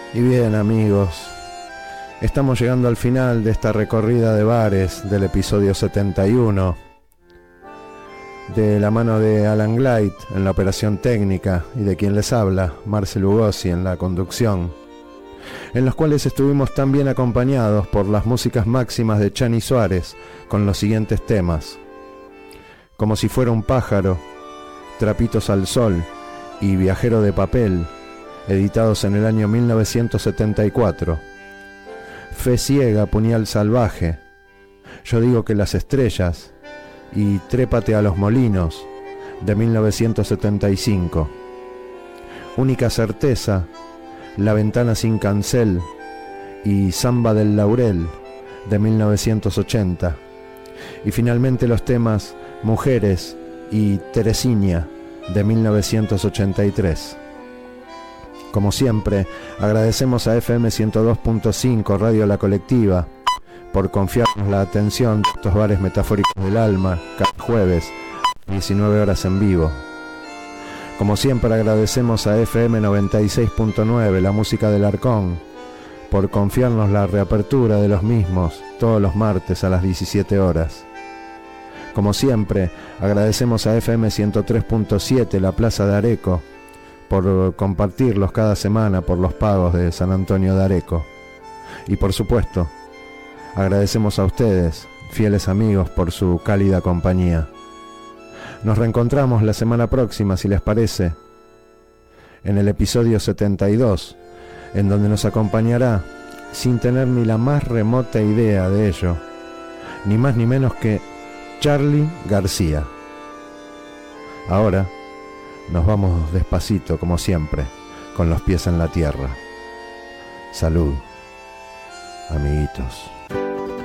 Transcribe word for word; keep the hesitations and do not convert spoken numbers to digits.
Y bien, amigos, estamos llegando al final de esta recorrida de bares del episodio setenta y uno, de la mano de Alan Glide en la operación técnica y de quien les habla, Marcel Lugosi, en la conducción, en los cuales estuvimos tan bien acompañados por las músicas máximas de Chani Suárez con los siguientes temas: Como si fuera un pájaro, Trapitos al sol y Viajero de papel, editados en el año mil novecientos setenta y cuatro. Fe ciega, puñal salvaje, Yo digo que las estrellas y Trépate a los molinos, de mil novecientos setenta y cinco. Única certeza, La ventana sin cancel y Samba del laurel, de mil novecientos ochenta. Y finalmente los temas Mujeres y Teresinha, de mil novecientos ochenta y tres. Como siempre, agradecemos a F M ciento dos punto cinco Radio La Colectiva por confiarnos la atención de estos bares metafóricos del alma cada jueves, diecinueve horas en vivo. Como siempre, agradecemos a F M noventa y seis punto nueve, La Música del Arcón, por confiarnos la reapertura de los mismos todos los martes a las diecisiete horas. Como siempre, agradecemos a F M ciento tres punto siete, La Plaza de Areco, por compartirlos cada semana por los pagos de San Antonio de Areco. Y por supuesto, agradecemos a ustedes, fieles amigos, por su cálida compañía. Nos reencontramos la semana próxima, si les parece, en el episodio setenta y dos, en donde nos acompañará, sin tener ni la más remota idea de ello, ni más ni menos que Charly García. Ahora nos vamos despacito, como siempre, con los pies en la tierra. Salud, amiguitos.